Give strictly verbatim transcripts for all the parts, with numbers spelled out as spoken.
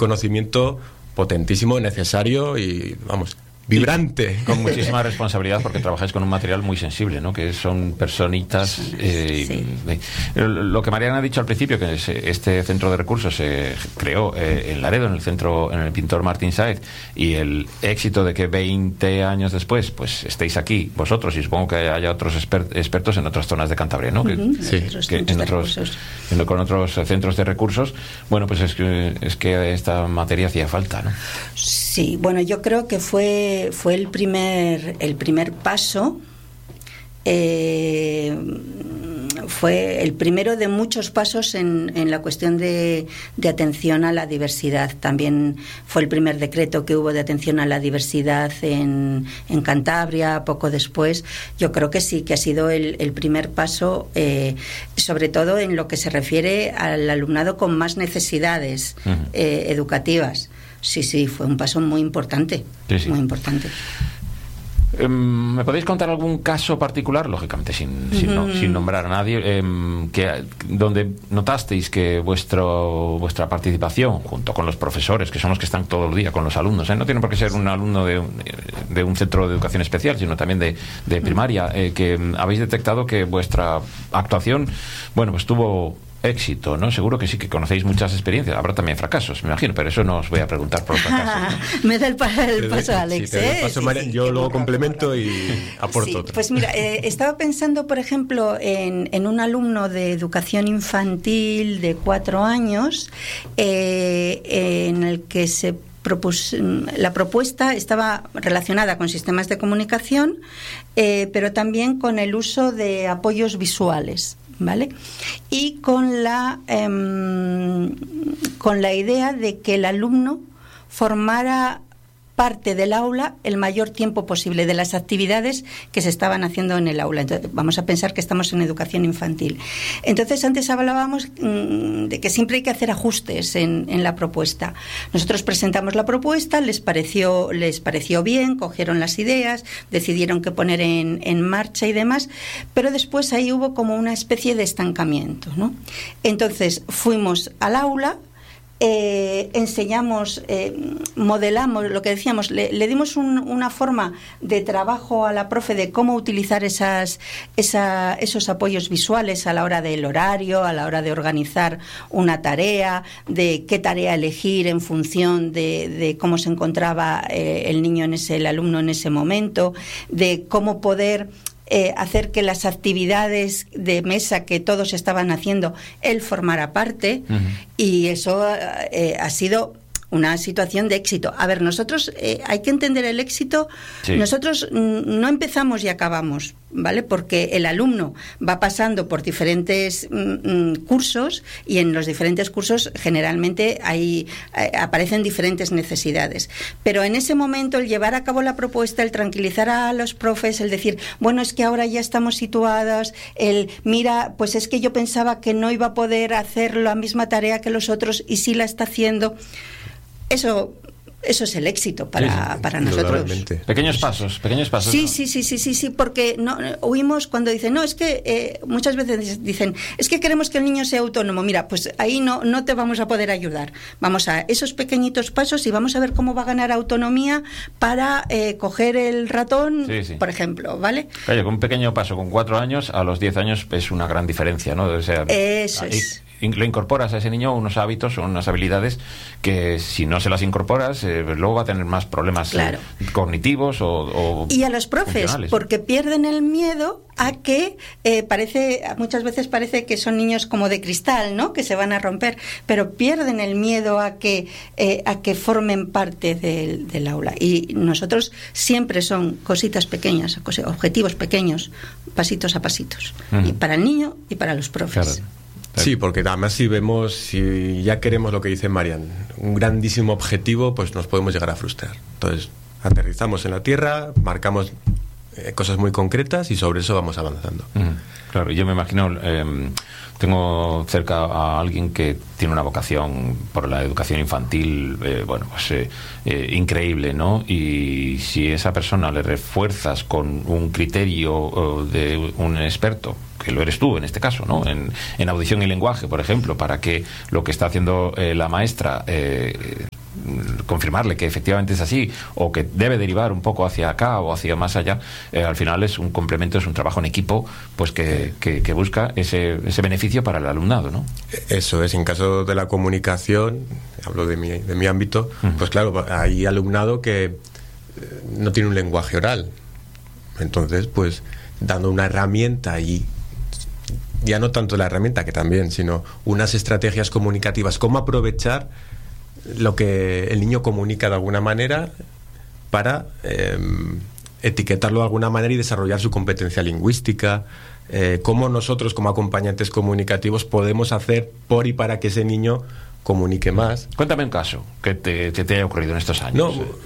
conocimiento potentísimo, necesario y, vamos, vibrante. Y con muchísima responsabilidad, porque trabajáis con un material muy sensible, ¿no? Que son personitas. Eh, sí. eh, lo que Mariana ha dicho al principio, que es, este centro de recursos se creó eh, en Laredo, en el centro, en el pintor Martín Sáez, y el éxito de que veinte años después, pues estéis aquí vosotros, y supongo que haya otros exper- expertos en otras zonas de Cantabria, ¿no? Uh-huh. Que, sí. que en otros, en, con otros centros de recursos. Bueno, pues es que, es que esta materia hacía falta, ¿no? Sí, bueno, yo creo que fue fue el primer el primer paso, eh, fue el primero de muchos pasos en, en la cuestión de, de atención a la diversidad. También fue el primer decreto que hubo de atención a la diversidad en, en Cantabria, poco después. Yo creo que sí, que ha sido el, el primer paso, eh, sobre todo en lo que se refiere al alumnado con más necesidades uh-huh. eh, educativas. Sí, sí, fue un paso muy importante, sí, sí. muy importante. Eh, ¿Me podéis contar algún caso particular, lógicamente sin, sin, mm. no, sin nombrar a nadie, eh, que, donde notasteis que vuestro vuestra participación, junto con los profesores, que son los que están todo el día con los alumnos, ¿eh? No tiene por qué ser un alumno de, de un centro de educación especial, sino también de, de primaria, eh, que habéis detectado que vuestra actuación, bueno, pues tuvo éxito, ¿no? Seguro que sí, que conocéis muchas experiencias. Habrá también fracasos, me imagino, pero eso no os voy a preguntar por fracasos, ¿no? Me da el, pa- el paso, Alex. Sí, ¿eh? Paso, sí, María, sí, yo luego bueno, complemento y aporto sí, otro. Pues mira, eh, estaba pensando, por ejemplo, en, en un alumno de educación infantil de cuatro años, eh, en el que se Propus, la propuesta estaba relacionada con sistemas de comunicación, eh, pero también con el uso de apoyos visuales, ¿vale? Y con la eh, con la idea de que el alumno formara parte del aula el mayor tiempo posible de las actividades que se estaban haciendo en el aula. Entonces, vamos a pensar que estamos en educación infantil. Entonces, antes hablábamos mmm, de que siempre hay que hacer ajustes en, en la propuesta. Nosotros presentamos la propuesta, les pareció, les pareció bien, cogieron las ideas, decidieron qué poner en, en marcha y demás, pero después ahí hubo como una especie de estancamiento, ¿no? Entonces, fuimos al aula, Eh, enseñamos, eh, modelamos lo que decíamos, le, le dimos un, una forma de trabajo a la profe de cómo utilizar esas, esa, esos apoyos visuales a la hora del horario, a la hora de organizar una tarea, de qué tarea elegir en función de, de cómo se encontraba eh, el niño en ese, el alumno en ese momento, de cómo poder Eh, hacer que las actividades de mesa que todos estaban haciendo, él formara parte, uh-huh. y eso eh, ha sido una situación de éxito. A ver, nosotros eh, hay que entender el éxito. Sí. Nosotros mm, no empezamos y acabamos, ¿vale? Porque el alumno va pasando por diferentes mm, cursos, y en los diferentes cursos generalmente hay, eh, aparecen diferentes necesidades. Pero en ese momento el llevar a cabo la propuesta, el tranquilizar a los profes, el decir, bueno, es que ahora ya estamos situadas, el mira, pues es que yo pensaba que no iba a poder hacer la misma tarea que los otros y sí la está haciendo. Eso, eso es el éxito para, sí, sí, para nosotros. Pequeños pasos, pequeños pasos. Sí, ¿no? sí, sí, sí, sí, sí, porque no oímos cuando dicen, no, es que eh, muchas veces dicen, es que queremos que el niño sea autónomo. Mira, pues ahí no, no te vamos a poder ayudar. Vamos a esos pequeñitos pasos y vamos a ver cómo va a ganar autonomía para eh, coger el ratón, sí, sí. por ejemplo, ¿vale? Oye, con un pequeño paso, con cuatro años, a los diez años es una gran diferencia, ¿no? O sea, eso ahí, es. Le incorporas a ese niño unos hábitos o unas habilidades que si no se las incorporas eh, luego va a tener más problemas claro. eh, cognitivos o, o y a los profes, porque pierden el miedo a que eh, parece, muchas veces parece que son niños como de cristal, ¿no? Que se van a romper, pero pierden el miedo a que eh, a que formen parte del, del aula. Y nosotros siempre son cositas pequeñas, objetivos pequeños, pasitos a pasitos, uh-huh. y para el niño y para los profes. Claro. Sí, porque además si vemos, si ya queremos lo que dice Marian, un grandísimo objetivo, pues nos podemos llegar a frustrar. Entonces, aterrizamos en la tierra, marcamos eh, cosas muy concretas y sobre eso vamos avanzando. Mm, claro, yo me imagino, eh, tengo cerca a alguien que tiene una vocación por la educación infantil, eh, bueno, pues eh, eh, increíble, ¿no? Y si esa persona le refuerzas con un criterio de un experto, que lo eres tú en este caso, ¿no? En, en audición y lenguaje, por ejemplo, para que lo que está haciendo eh, la maestra eh, confirmarle que efectivamente es así, o que debe derivar un poco hacia acá o hacia más allá, eh, al final es un complemento, es un trabajo en equipo, pues que, que, que busca ese, ese beneficio para el alumnado, ¿no? Eso es, en caso de la comunicación, hablo de mi, de mi ámbito, uh-huh. pues claro, hay alumnado que no tiene un lenguaje oral, entonces pues dando una herramienta y ya no tanto la herramienta, que también, sino unas estrategias comunicativas, cómo aprovechar lo que el niño comunica de alguna manera para eh, etiquetarlo de alguna manera y desarrollar su competencia lingüística, eh, cómo nosotros como acompañantes comunicativos podemos hacer por y para que ese niño comunique más. Cuéntame un caso que te, que te haya ocurrido en estos años.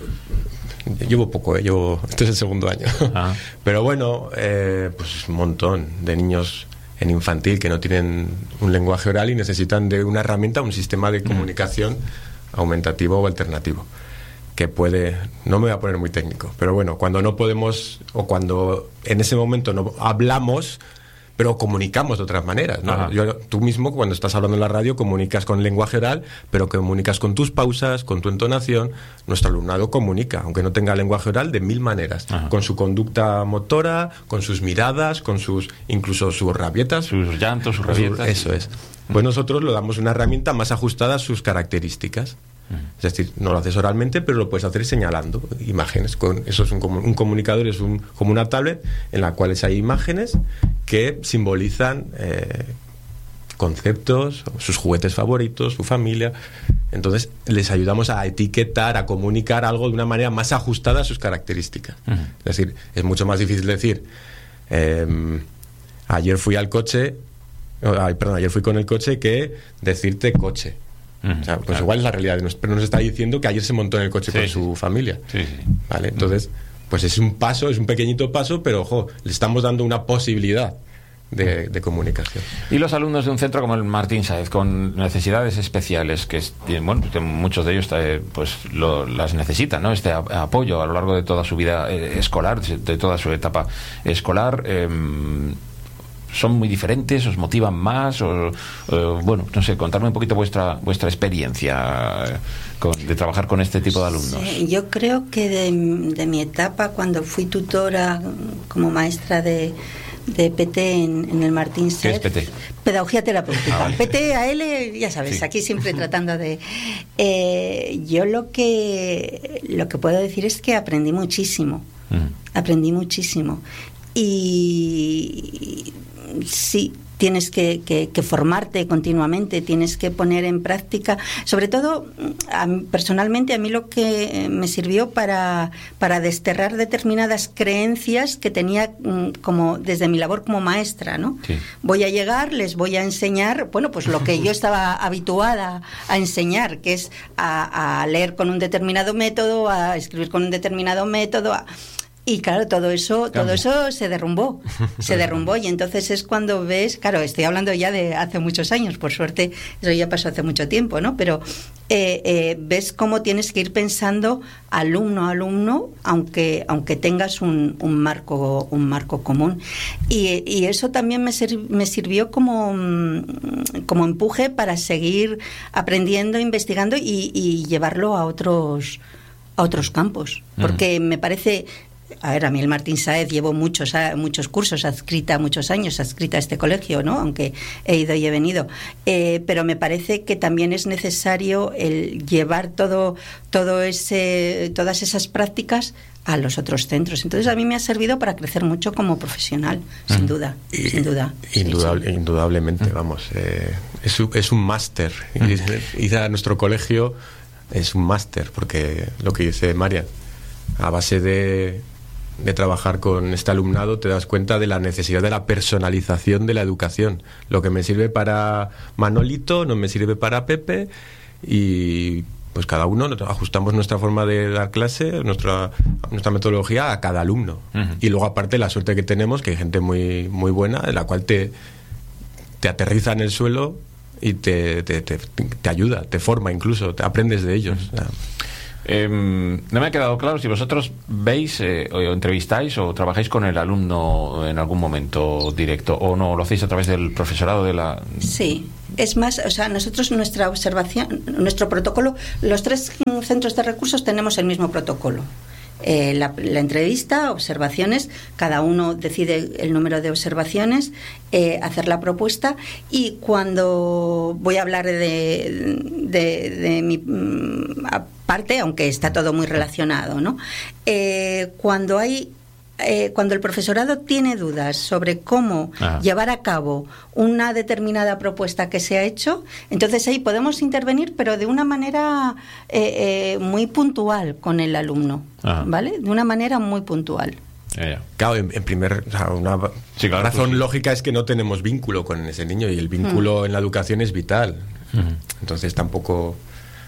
No, llevo poco, ¿eh? llevo, este es el segundo año. Ah. Pero bueno, eh, pues un montón de niños en infantil que no tienen un lenguaje oral y necesitan de una herramienta, un sistema de comunicación mm. aumentativo o alternativo, que puede, no me voy a poner muy técnico, pero bueno, cuando no podemos, o cuando en ese momento no hablamos, pero comunicamos de otras maneras, ¿no? Yo, tú mismo, cuando estás hablando en la radio, comunicas con lenguaje oral, pero comunicas con tus pausas, con tu entonación. Nuestro alumnado comunica, aunque no tenga lenguaje oral, de mil maneras. Ajá. Con su conducta motora, con sus miradas, con sus, incluso sus rabietas. Sus llantos, sus rabietas. Eso es. Pues nosotros le damos una herramienta más ajustada a sus características. Es decir, no lo haces oralmente, pero lo puedes hacer señalando imágenes. Con, eso es un, un comunicador, es un, como una tablet en la cual hay imágenes que simbolizan eh, conceptos, sus juguetes favoritos, su familia. Entonces les ayudamos a etiquetar, a comunicar algo de una manera más ajustada a sus características. Uh-huh. Es decir, es mucho más difícil decir eh, ayer fui al coche, ay, perdón, ayer fui con el coche, que decirte coche. O sea, pues claro. Igual es la realidad, pero nos está diciendo que ayer se montó en el coche sí, con su sí. familia. Sí, sí. ¿Vale? Entonces, pues es un paso, es un pequeñito paso, pero ojo, le estamos dando una posibilidad de, de comunicación. Y los alumnos de un centro como el Martín Sáez, con necesidades especiales, que, es, bueno, que muchos de ellos eh, pues lo, las necesitan, ¿no? Este a, apoyo a lo largo de toda su vida eh, escolar, de toda su etapa escolar. Eh, ¿Son muy diferentes? ¿Os motivan más? O, o, bueno, no sé, contarme un poquito vuestra vuestra experiencia con, de trabajar con este tipo de alumnos. Sí, yo creo que de, de mi etapa, cuando fui tutora como maestra de, de P T en, en el Martín Sáez. ¿Qué es P T? Pedagogía terapéutica. Ah, vale. P T, A L, ya sabes, sí. Aquí siempre tratando de... Eh, yo lo que, lo que puedo decir es que aprendí muchísimo. Uh-huh. Aprendí muchísimo. Y... sí, tienes que, que, que formarte continuamente, tienes que poner en práctica, sobre todo a mí, personalmente a mí lo que me sirvió para, para desterrar determinadas creencias que tenía como desde mi labor como maestra, ¿no? Sí. Voy a llegar, les voy a enseñar, bueno, pues lo que yo estaba habituada a enseñar, que es a, a leer con un determinado método, a escribir con un determinado método, a... Y claro, todo eso, todo eso se derrumbó, se derrumbó y entonces es cuando ves, claro, estoy hablando ya de hace muchos años, por suerte eso ya pasó hace mucho tiempo, ¿no? Pero eh, eh, ves cómo tienes que ir pensando alumno a alumno, aunque aunque tengas un, un marco un marco común y, y eso también me, sir, me sirvió como como empuje para seguir aprendiendo, investigando y, y llevarlo a otros a otros campos, porque mm. me parece. A ver, a mí el Martín Sáez llevo muchos muchos cursos adscrita, muchos años adscrita a este colegio, ¿no? Aunque he ido y he venido. Eh, pero me parece que también es necesario el llevar todo, todo ese, todas esas prácticas a los otros centros. Entonces a mí me ha servido para crecer mucho como profesional, mm. sin duda, y, sin duda. Indudable, sí, sí. Indudablemente, mm. vamos. Eh, es, es un máster. Mm. Ir a nuestro colegio es un máster, porque lo que dice Marian, a base de... de trabajar con este alumnado te das cuenta de la necesidad de la personalización de la educación. Lo que me sirve para Manolito no me sirve para Pepe y pues cada uno ajustamos nuestra forma de dar clase, nuestra, nuestra metodología a cada alumno. Uh-huh. Y luego aparte la suerte que tenemos, que hay gente muy, muy buena, en la cual te, te aterriza en el suelo y te, te, te, te ayuda, te forma incluso, te aprendes de ellos. Uh-huh. O sea, Eh, no me ha quedado claro si vosotros veis eh, o entrevistáis o trabajáis con el alumno en algún momento directo o no, lo hacéis a través del profesorado de la... Sí, Es más, o sea, nosotros nuestra observación, nuestro protocolo, los tres centros de recursos tenemos el mismo protocolo. Eh, la, la entrevista, observaciones, cada uno decide el número de observaciones, eh, hacer la propuesta, y cuando voy a hablar de, de, de mi parte, aunque está todo muy relacionado, ¿no? Eh, cuando hay Eh, cuando el profesorado tiene dudas sobre cómo Ajá. llevar a cabo una determinada propuesta que se ha hecho, entonces ahí podemos intervenir, pero de una manera eh, eh, muy puntual con el alumno, Ajá. ¿vale? De una manera muy puntual. Yeah, yeah. Claro, en, en primer, o sea, una sí, claro, razón pues, lógica es que no tenemos vínculo con ese niño, y el vínculo mm. en la educación es vital. Mm. Entonces tampoco...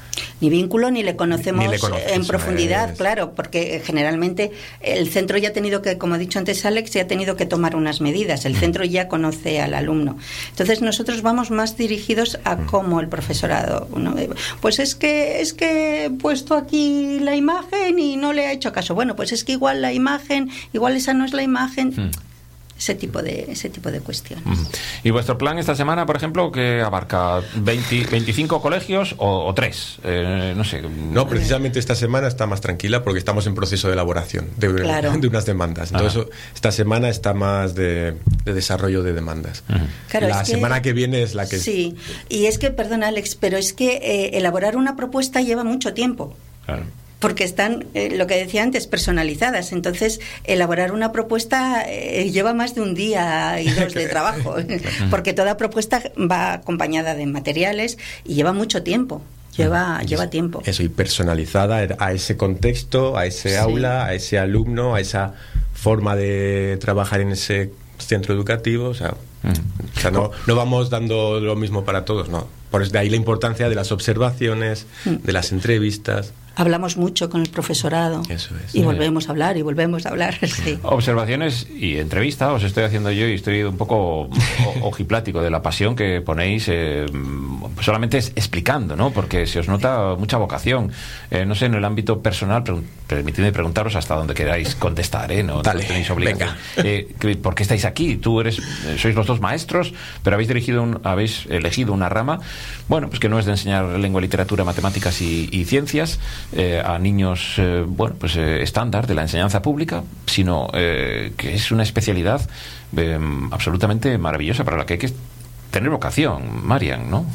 Ni vínculo, ni le conocemos ni le conoces, en profundidad, es... claro, porque generalmente el centro ya ha tenido que, como ha dicho antes Alex, ya ha tenido que tomar unas medidas. El centro ya conoce al alumno. Entonces nosotros vamos más dirigidos a cómo el profesorado, ¿no? Pues es que es que he puesto aquí la imagen y no le ha hecho caso. Bueno, pues es que igual la imagen, igual esa no es la imagen. Hmm. Ese tipo de ese tipo de cuestiones. ¿Y vuestro plan esta semana, por ejemplo, que abarca veinte, veinticinco colegios o, o tres? Eh, no sé. No, precisamente esta semana está más tranquila porque estamos en proceso de elaboración de, claro. de unas demandas. Entonces, Ajá. esta semana está más de, de desarrollo de demandas. Claro, la es semana que, que viene es la que... Sí, y es que, perdón Alex, pero es que eh, elaborar una propuesta lleva mucho tiempo. Claro. Porque están, eh, lo que decía antes, personalizadas. Entonces, elaborar una propuesta eh, lleva más de un día y dos de trabajo, porque toda propuesta va acompañada de materiales y lleva mucho tiempo. Lleva, lleva tiempo. Eso, y personalizada a ese contexto, a ese sí. aula, a ese alumno, a esa forma de trabajar en ese centro educativo. O sea, mm. o sea no, no vamos dando lo mismo para todos, no. Por eso de ahí la importancia de las observaciones, mm. de las entrevistas. Hablamos mucho con el profesorado. Eso es. Y volvemos a hablar y volvemos a hablar. Sí. Observaciones y entrevista os estoy haciendo yo, y estoy un poco ojiplático de la pasión que ponéis eh, solamente es explicando, ¿no? Porque se os nota mucha vocación. Eh, no sé, en el ámbito personal, pre permitidme preguntaros hasta donde queráis contestar, ¿eh? No, Dale, no tenéis obligación. Eh, ¿Por qué estáis aquí? Tú eres, sois los dos maestros, pero habéis dirigido un, habéis elegido una rama, bueno, pues que no es de enseñar lengua, literatura, matemáticas y, y ciencias, Eh, a niños eh, bueno pues eh, estándar de la enseñanza pública, sino eh, que es una especialidad eh, absolutamente maravillosa para la que hay que tener vocación, Marian, ¿no?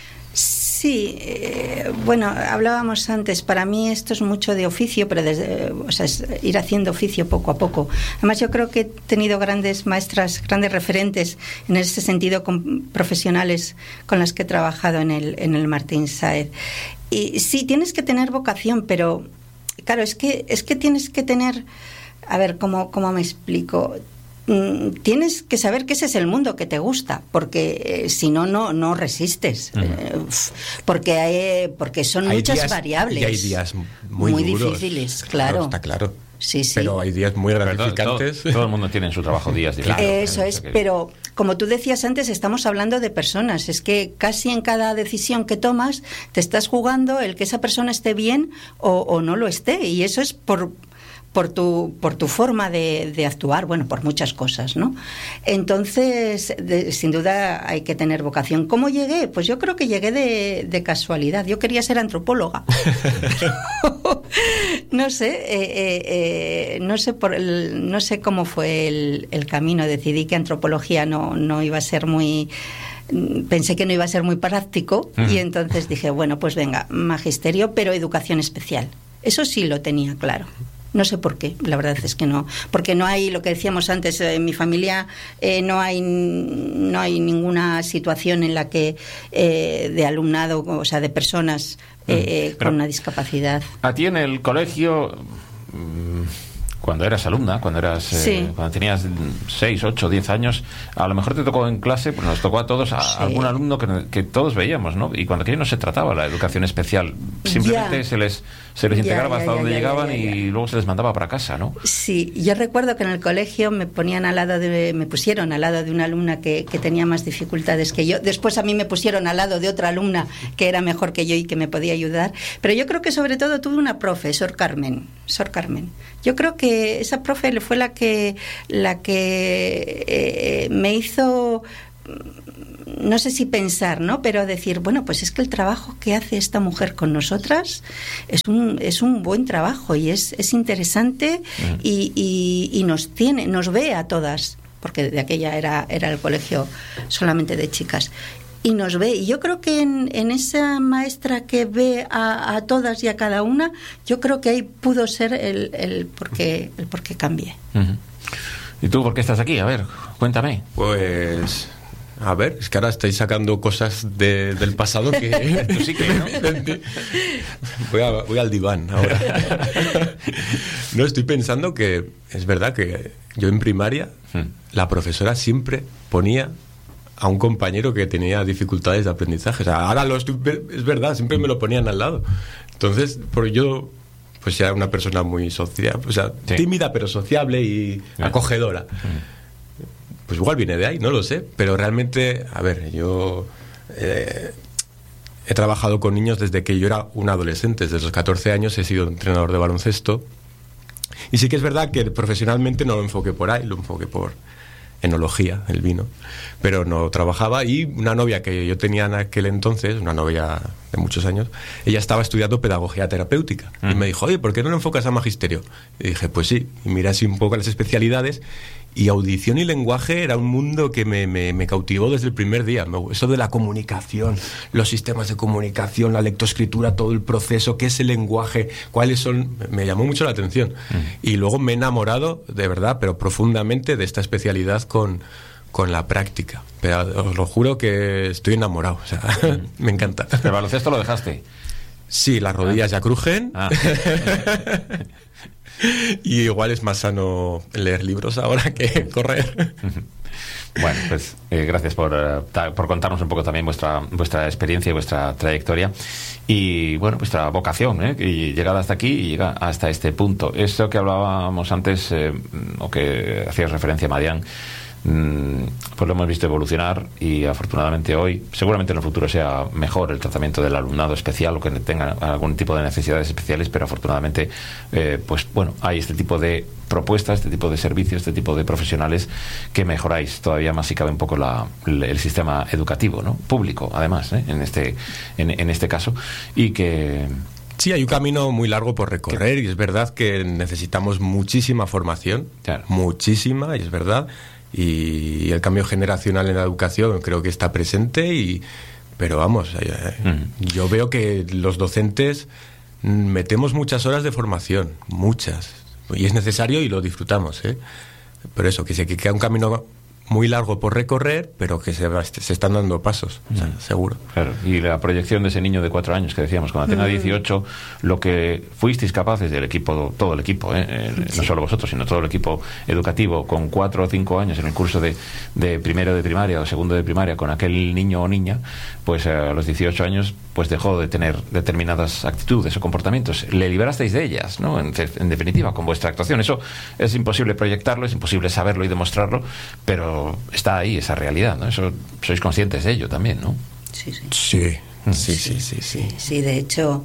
Sí, eh, bueno, hablábamos antes, para mí esto es mucho de oficio, pero desde, o sea, es ir haciendo oficio poco a poco. Además, yo creo que he tenido grandes maestras, grandes referentes en ese sentido, con profesionales con las que he trabajado en el, en el Martín Sáez. Y sí, tienes que tener vocación, pero claro, es que es que tienes que tener, a ver, ¿cómo, cómo me explico? Mm, tienes que saber que ese es el mundo que te gusta, porque eh, si no, no no resistes. Uh-huh. eh, porque hay, porque son hay muchas días, variables. Y hay días muy, muy duros, difíciles, claro. claro. Está claro. Sí, sí. Pero hay días muy gratificantes. Todo, todo el mundo tiene en su trabajo días difíciles. Claro, eso es, pero como tú decías antes, estamos hablando de personas. Es que casi en cada decisión que tomas te estás jugando el que esa persona esté bien o, o no lo esté. Y eso es por... por tu por tu forma de, de actuar, bueno, por muchas cosas, ¿no? Entonces, de, sin duda hay que tener vocación. ¿Cómo llegué? Pues yo creo que llegué de, de casualidad. Yo quería ser antropóloga. no sé, eh, eh, eh, no sé por el, no sé cómo fue el, el camino. Decidí que antropología no, no iba a ser muy... Pensé que no iba a ser muy práctico uh-huh. y entonces dije, bueno, pues venga, magisterio, pero educación especial. Eso sí lo tenía claro. No sé por qué, la verdad es que no, porque no hay, lo que decíamos antes, en mi familia eh, no hay no hay ninguna situación en la que eh, de alumnado, o sea, de personas eh, con una discapacidad. A ti en el colegio, cuando eras alumna, cuando eras sí. eh, cuando tenías seis, ocho, diez años, a lo mejor te tocó en clase, pues nos tocó a todos, a sí. algún alumno que, que todos veíamos, ¿no? Y cuando aquello no se trataba la educación especial, simplemente ya. se les se les integraba ya, ya, hasta ya, donde ya, llegaban ya, ya, ya. y luego se les mandaba para casa, ¿no? Sí, yo recuerdo que en el colegio me ponían al lado de, me pusieron al lado de una alumna que, que tenía más dificultades que yo. Después a mí me pusieron al lado de otra alumna que era mejor que yo y que me podía ayudar. Pero yo creo que sobre todo tuve una profe, Sor Carmen, Sor Carmen. Yo creo que esa profe fue la que la que eh, me hizo no sé si pensar, ¿no? Pero decir, bueno, pues es que el trabajo que hace esta mujer con nosotras es un, es un buen trabajo y es, es interesante uh-huh. y, y, y nos tiene, nos ve a todas, porque de aquella era, era el colegio solamente de chicas. Y nos ve, y yo creo que en, en esa maestra que ve a, a todas y a cada una, yo creo que ahí pudo ser el, el por qué el por qué cambié. Uh-huh. ¿Y tú por qué estás aquí? A ver, cuéntame. Pues, a ver, es que ahora estáis sacando cosas de, del pasado que... Tú sí que, ¿no? voy, a, voy al diván ahora. No, estoy pensando que es verdad que yo en primaria, hmm. la profesora siempre ponía a un compañero que tenía dificultades de aprendizaje. O sea, ahora lo estoy, es verdad, siempre me lo ponían al lado. Entonces, por yo... pues era una persona muy social, o sea, sí. tímida pero sociable y sí. acogedora. Pues igual viene de ahí, no lo sé, pero realmente, a ver, yo eh, he trabajado con niños desde que yo era un adolescente, desde los catorce años he sido entrenador de baloncesto, y sí que es verdad que profesionalmente no lo enfoqué por ahí, lo enfoqué por enología, el vino, pero no trabajaba. Y una novia que yo tenía en aquel entonces, una novia de muchos años, ella estaba estudiando pedagogía terapéutica uh-huh. y me dijo, oye, ¿por qué no lo enfocas a magisterio? Y dije, pues sí, y miré así un poco las especialidades, y audición y lenguaje era un mundo que me, me, me cautivó desde el primer día. Eso de la comunicación, los sistemas de comunicación, la lectoescritura, todo el proceso, qué es el lenguaje, cuáles son, me llamó mucho la atención. Uh-huh. Y luego me he enamorado, de verdad, pero profundamente, de esta especialidad con, con la práctica. Pero os lo juro que estoy enamorado, o sea, uh-huh. me encanta. ¿El baloncesto lo dejaste? Sí, las rodillas ah. ya crujen. Ah. Y igual es más sano leer libros ahora que correr. Bueno, pues eh, gracias por, uh, ta- por contarnos un poco también vuestra vuestra experiencia y vuestra trayectoria y, bueno, vuestra vocación, ¿eh? Y llegada hasta aquí y llega hasta este punto. Esto que hablábamos antes, eh, o que hacías referencia, Marian, pues lo hemos visto evolucionar, y afortunadamente hoy, seguramente en el futuro sea mejor el tratamiento del alumnado especial o que tenga algún tipo de necesidades especiales, pero afortunadamente eh, pues bueno, hay este tipo de propuestas, este tipo de servicios, este tipo de profesionales que mejoráis todavía más, si cabe, un poco la, el sistema educativo, ¿no? Público, además, ¿eh? en este en, en este caso, y que... Sí, hay un camino muy largo por recorrer, y es verdad que necesitamos muchísima formación, claro. muchísima, y es verdad. Y el cambio generacional en la educación creo que está presente, y pero vamos, eh, uh-huh. yo veo que los docentes metemos muchas horas de formación, muchas, y es necesario y lo disfrutamos, ¿eh? Pero eso, que se que queda un camino muy largo por recorrer, pero que se, se están dando pasos, o sea, seguro. Claro. Y la proyección de ese niño de cuatro años que decíamos, cuando tenga dieciocho, lo que fuisteis capaces del equipo, todo el equipo, ¿eh? Sí. No solo vosotros, sino todo el equipo educativo, con cuatro o cinco años en el curso de, de primero de primaria o segundo de primaria, con aquel niño o niña, pues a los dieciocho años pues dejó de tener determinadas actitudes o comportamientos. Le liberasteis de ellas, ¿no? En, en definitiva, con vuestra actuación. Eso es imposible proyectarlo, es imposible saberlo y demostrarlo, pero está ahí esa realidad, ¿no? Eso sois conscientes de ello también, ¿no? Sí, sí. Sí, sí, sí, sí. Sí, sí de hecho,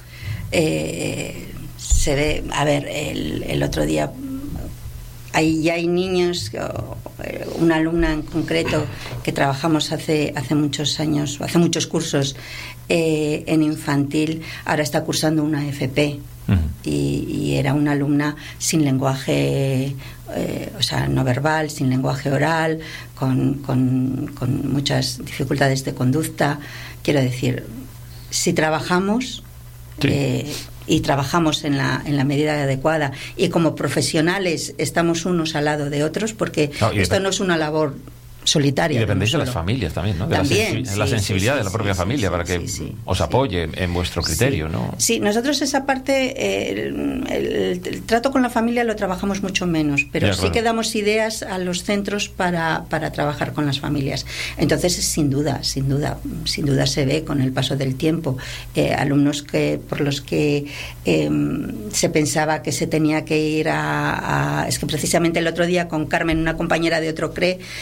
eh, se ve, a ver, el, el otro día hay, ya hay niños, una alumna en concreto que trabajamos hace, hace muchos años, hace muchos cursos eh, en infantil, ahora está cursando una F P. Uh-huh. y, y era una alumna sin lenguaje, eh, o sea, no verbal, sin lenguaje oral, con, con, con muchas dificultades de conducta. Quiero decir, si trabajamos sí. eh, y trabajamos en la, en la medida adecuada, y como profesionales estamos unos al lado de otros, porque no, esto no es una labor solitaria. Y dependéis de las familias también, ¿no? De también, la, sensi- sí, la sensibilidad sí, sí, de la propia sí, familia, sí, para que sí, sí, os sí. apoye en vuestro criterio, sí. ¿no? Sí, nosotros esa parte, eh, el, el, el trato con la familia lo trabajamos mucho menos, pero ya, sí claro. que damos ideas a los centros para, para trabajar con las familias. Entonces, sin duda, sin duda, sin duda se ve con el paso del tiempo. Eh, alumnos que por los que eh, se pensaba que se tenía que ir a, a... Es que precisamente el otro día con Carmen, una compañera de otro C R E,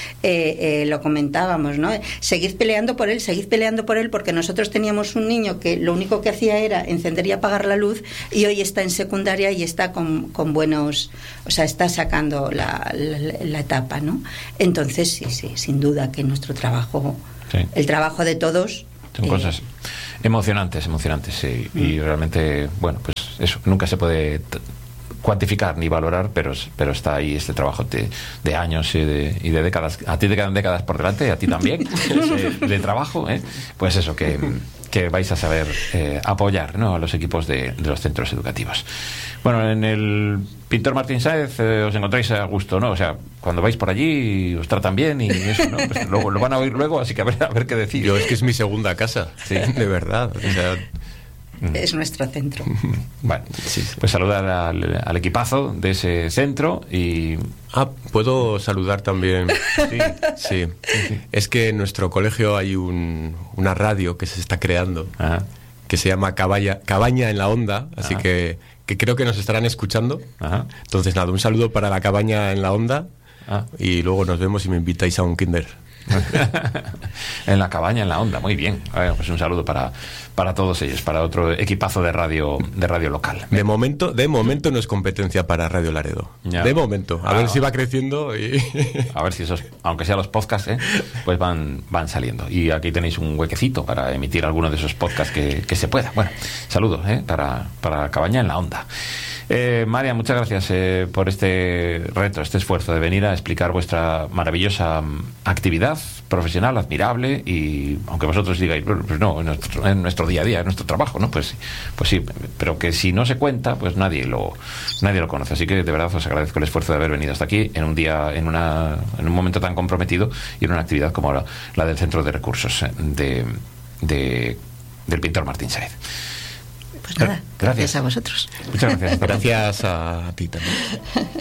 eh, lo comentábamos, ¿no? Seguid peleando por él, seguid peleando por él, porque nosotros teníamos un niño que lo único que hacía era encender y apagar la luz, y hoy está en secundaria y está con, con buenos, o sea, está sacando la, la, la etapa, ¿no? Entonces, sí, sí, sin duda que nuestro trabajo, sí. el trabajo de todos... Son eh, cosas emocionantes, emocionantes, sí. Mm. Y realmente, bueno, pues eso, nunca se puede... T- cuantificar ni valorar, pero pero está ahí este trabajo de, de años y de, y de décadas. A ti te quedan décadas por delante, a ti también, ese, de trabajo, ¿eh? Pues eso, que, que vais a saber eh, apoyar, ¿no?, a los equipos de, de los centros educativos. Bueno, en el Pintor Martín Sáez eh, os encontráis a gusto, ¿no? O sea, cuando vais por allí os tratan bien y eso, ¿no? Pues luego, lo van a oír luego, así que a ver, a ver qué decir. Yo es que es mi segunda casa, sí, de verdad. O sea, es nuestro centro. Bueno, sí, sí. Pues saludar al, al equipazo de ese centro y... Ah, ¿puedo saludar también? Sí, sí. sí. Es que en nuestro colegio hay un, una radio que se está creando, Ajá. que se llama Caballa, Cabaña en la Onda, así que, que creo que nos estarán escuchando. Ajá. Entonces, nada, un saludo para la Cabaña en la Onda Ajá. y luego nos vemos y me invitáis a un kinder. En la Cabaña en la Onda, muy bien. A ver, pues un saludo para, para todos ellos, para otro equipazo de radio de radio local. De momento, de momento no es competencia para Radio Laredo. Ya. De momento, a ah, ver si va creciendo y... a ver si esos, aunque sean los podcasts, ¿eh? pues van van saliendo. Y aquí tenéis un huequecito para emitir alguno de esos podcasts que, que se pueda. Bueno, saludos ¿eh? para, para la Cabaña en la Onda. Eh, María, muchas gracias eh, por este reto, este esfuerzo de venir a explicar vuestra maravillosa actividad profesional, admirable, y aunque vosotros digáis, pues no, en nuestro, en nuestro día a día, en nuestro trabajo, ¿no? Pues, pues sí, pero que si no se cuenta, pues nadie lo nadie lo conoce. Así que de verdad os agradezco el esfuerzo de haber venido hasta aquí en un día, en una en un momento tan comprometido y en una actividad como la, la del Centro de Recursos de, de del Pintor Martín Sáez. Pues nada, gracias. gracias a vosotros. Muchas gracias. Gracias a ti también.